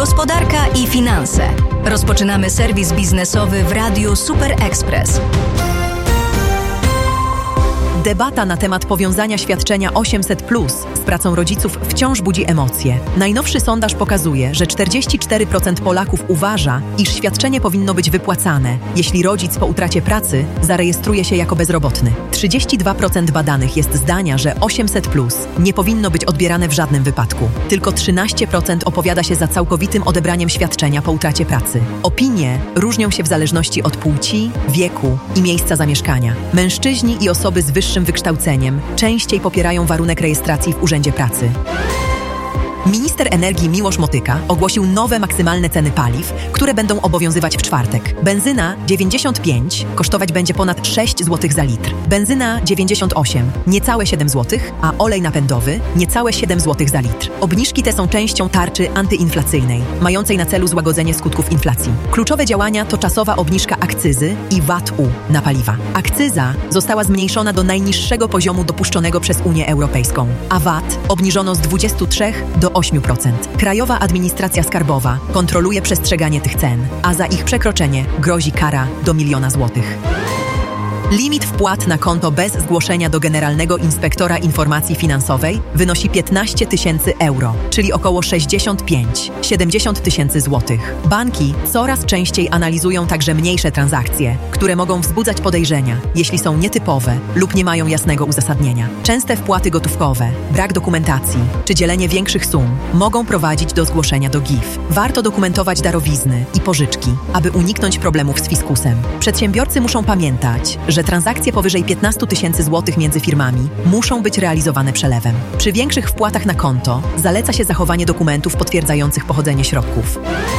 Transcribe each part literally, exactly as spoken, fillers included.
Gospodarka i finanse. Rozpoczynamy serwis biznesowy w Radiu Super Express. Debata na temat powiązania świadczenia osiemset plus z pracą rodziców wciąż budzi emocje. Najnowszy sondaż pokazuje, że czterdzieści cztery procent Polaków uważa, iż świadczenie powinno być wypłacane, jeśli rodzic po utracie pracy zarejestruje się jako bezrobotny. trzydzieści dwa procent badanych jest zdania, że osiemset plus nie powinno być odbierane w żadnym wypadku. Tylko trzynaście procent opowiada się za całkowitym odebraniem świadczenia po utracie pracy. Opinie różnią się w zależności od płci, wieku i miejsca zamieszkania. Mężczyźni i osoby z wyższym wykształceniem częściej popierają warunek rejestracji w Urzędzie Pracy. Minister energii Miłosz Motyka ogłosił nowe maksymalne ceny paliw, które będą obowiązywać w czwartek. Benzyna dziewięćdziesiąt pięć kosztować będzie ponad sześć złotych za litr. Benzyna dziewięćdziesiąt osiem niecałe siedem złotych, a olej napędowy niecałe siedem złotych za litr. Obniżki te są częścią tarczy antyinflacyjnej, mającej na celu złagodzenie skutków inflacji. Kluczowe działania to czasowa obniżka akcyzy i V A T-u na paliwa. Akcyza została zmniejszona do najniższego poziomu dopuszczonego przez Unię Europejską, a V A T obniżono z dwudziestu trzech do ośmiu procent. Krajowa Administracja Skarbowa kontroluje przestrzeganie tych cen, a za ich przekroczenie grozi kara do miliona złotych. Limit wpłat na konto bez zgłoszenia do Generalnego Inspektora Informacji Finansowej wynosi piętnaście tysięcy euro, czyli około sześćdziesiąt pięć do siedemdziesięciu tysięcy złotych. Banki coraz częściej analizują także mniejsze transakcje, które mogą wzbudzać podejrzenia, jeśli są nietypowe lub nie mają jasnego uzasadnienia. Częste wpłaty gotówkowe, brak dokumentacji czy dzielenie większych sum mogą prowadzić do zgłoszenia do G I F. Warto dokumentować darowizny i pożyczki, aby uniknąć problemów z fiskusem. Przedsiębiorcy muszą pamiętać, że transakcje powyżej piętnastu tysięcy złotych między firmami muszą być realizowane przelewem. Przy większych wpłatach na konto zaleca się zachowanie dokumentów potwierdzających pochodzenie środków.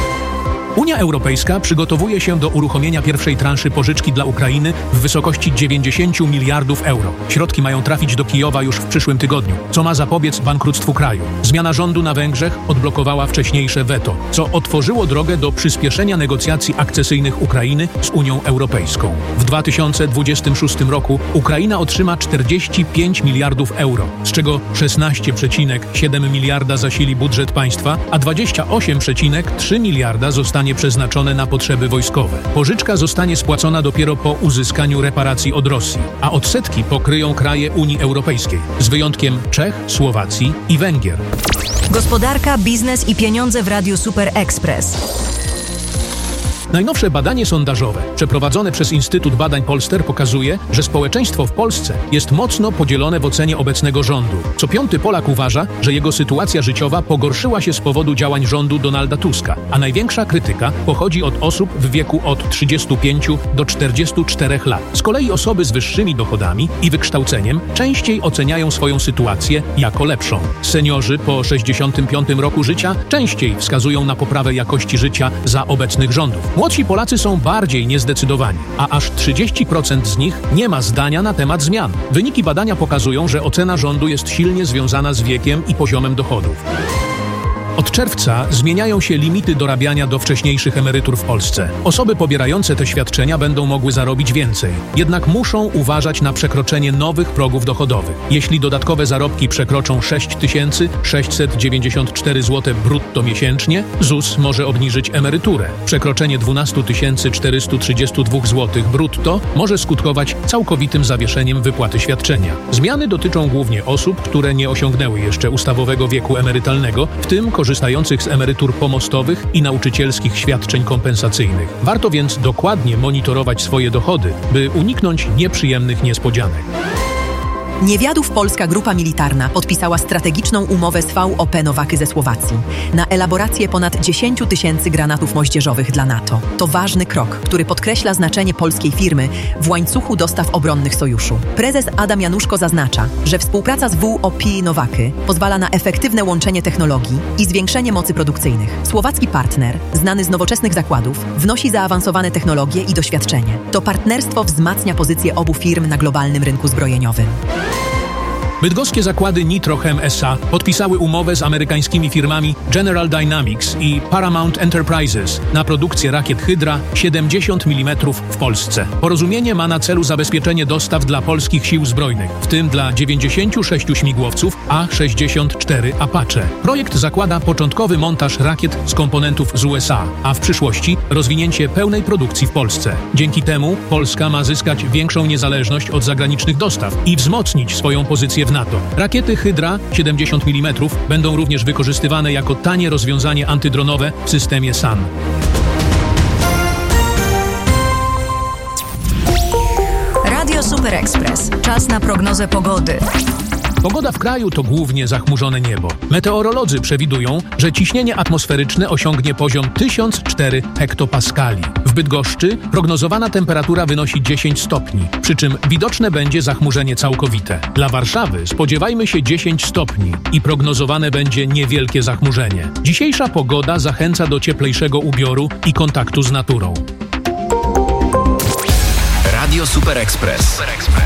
Unia Europejska przygotowuje się do uruchomienia pierwszej transzy pożyczki dla Ukrainy w wysokości dziewięćdziesiąt miliardów euro. Środki mają trafić do Kijowa już w przyszłym tygodniu, co ma zapobiec bankructwu kraju. Zmiana rządu na Węgrzech odblokowała wcześniejsze weto, co otworzyło drogę do przyspieszenia negocjacji akcesyjnych Ukrainy z Unią Europejską. W dwa tysiące dwudziestym szóstym roku Ukraina otrzyma czterdzieści pięć miliardów euro, z czego szesnaście przecinek siedem miliarda zasili budżet państwa, a dwadzieścia osiem przecinek trzy miliarda zostanie przeznaczone na potrzeby wojskowe. Pożyczka zostanie spłacona dopiero po uzyskaniu reparacji od Rosji, a odsetki pokryją kraje Unii Europejskiej, z wyjątkiem Czech, Słowacji i Węgier. Gospodarka, biznes i pieniądze w Radiu Super Express. Najnowsze badanie sondażowe przeprowadzone przez Instytut Badań Polster pokazuje, że społeczeństwo w Polsce jest mocno podzielone w ocenie obecnego rządu. Co piąty Polak uważa, że jego sytuacja życiowa pogorszyła się z powodu działań rządu Donalda Tuska, a największa krytyka pochodzi od osób w wieku od trzydziestu pięciu do czterdziestu czterech lat. Z kolei osoby z wyższymi dochodami i wykształceniem częściej oceniają swoją sytuację jako lepszą. Seniorzy po sześćdziesiątym piątym roku życia częściej wskazują na poprawę jakości życia za obecnych rządów. Młodsi Polacy są bardziej niezdecydowani, a aż trzydzieści procent z nich nie ma zdania na temat zmian. Wyniki badania pokazują, że ocena rządu jest silnie związana z wiekiem i poziomem dochodów. Od czerwca zmieniają się limity dorabiania do wcześniejszych emerytur w Polsce. Osoby pobierające te świadczenia będą mogły zarobić więcej, jednak muszą uważać na przekroczenie nowych progów dochodowych. Jeśli dodatkowe zarobki przekroczą sześć tysięcy sześćset dziewięćdziesiąt cztery złote brutto miesięcznie, ZUS może obniżyć emeryturę. Przekroczenie dwanaście tysięcy czterysta trzydzieści dwa złotych brutto może skutkować całkowitym zawieszeniem wypłaty świadczenia. Zmiany dotyczą głównie osób, które nie osiągnęły jeszcze ustawowego wieku emerytalnego, w tym korzystających z emerytur pomostowych i nauczycielskich świadczeń kompensacyjnych. Warto więc dokładnie monitorować swoje dochody, by uniknąć nieprzyjemnych niespodzianek. Niewiadów Polska Grupa Militarna podpisała strategiczną umowę z V O P Nowaky ze Słowacji na elaborację ponad dziesięć tysięcy granatów moździerzowych dla NATO. To ważny krok, który podkreśla znaczenie polskiej firmy w łańcuchu dostaw obronnych sojuszu. Prezes Adam Januszko zaznacza, że współpraca z V O P Nowaki pozwala na efektywne łączenie technologii i zwiększenie mocy produkcyjnych. Słowacki partner, znany z nowoczesnych zakładów, wnosi zaawansowane technologie i doświadczenie. To partnerstwo wzmacnia pozycję obu firm na globalnym rynku zbrojeniowym. Bydgoskie zakłady Nitrochem S A podpisały umowę z amerykańskimi firmami General Dynamics i Paramount Enterprises na produkcję rakiet Hydra siedemdziesiąt milimetrów w Polsce. Porozumienie ma na celu zabezpieczenie dostaw dla polskich sił zbrojnych, w tym dla dziewięćdziesięciu sześciu śmigłowców A sześćdziesiąt cztery Apache. Projekt zakłada początkowy montaż rakiet z komponentów z U S A, a w przyszłości rozwinięcie pełnej produkcji w Polsce. Dzięki temu Polska ma zyskać większą niezależność od zagranicznych dostaw i wzmocnić swoją pozycję w NATO. Rakiety Hydra siedemdziesiąt milimetrów będą również wykorzystywane jako tanie rozwiązanie antydronowe w systemie S A N. Radio Super Express. Czas na prognozę pogody. Pogoda w kraju to głównie zachmurzone niebo. Meteorolodzy przewidują, że ciśnienie atmosferyczne osiągnie poziom tysiąc cztery hektopaskali. W Bydgoszczy prognozowana temperatura wynosi dziesięć stopni, przy czym widoczne będzie zachmurzenie całkowite. Dla Warszawy spodziewajmy się dziesięć stopni i prognozowane będzie niewielkie zachmurzenie. Dzisiejsza pogoda zachęca do cieplejszego ubioru i kontaktu z naturą. Radio Super Express.